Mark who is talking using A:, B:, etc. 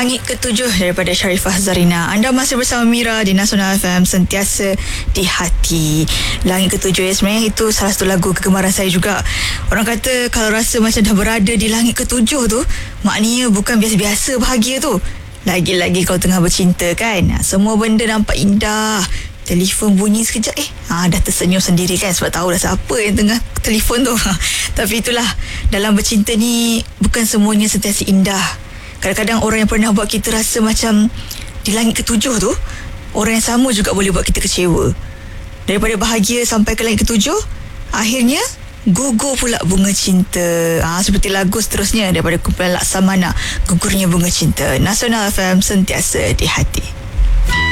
A: Langit Ketujuh daripada Sharifah Zarina. Anda masih bersama Mira di Nasional FM, sentiasa di hati. Langit Ketujuh sebenarnya itu salah satu lagu kegemaran saya juga. Orang kata kalau rasa macam dah berada di langit ketujuh tu, maknanya bukan biasa-biasa bahagia tu. Lagi-lagi kau tengah bercinta kan. Semua benda nampak indah. Telefon bunyi sekejap dah tersenyum sendiri kan, sebab tahu dah siapa yang tengah telefon tu. Tapi itulah, dalam bercinta ni bukan semuanya sentiasa indah. Kadang-kadang orang yang pernah buat kita rasa macam di langit ketujuh tu, orang yang sama juga boleh buat kita kecewa. Daripada bahagia sampai ke langit ketujuh, akhirnya gugur pula bunga cinta. Seperti lagu seterusnya daripada kumpulan Laksamana, Gugurnya Bunga Cinta. Nasional FM, sentiasa di hati.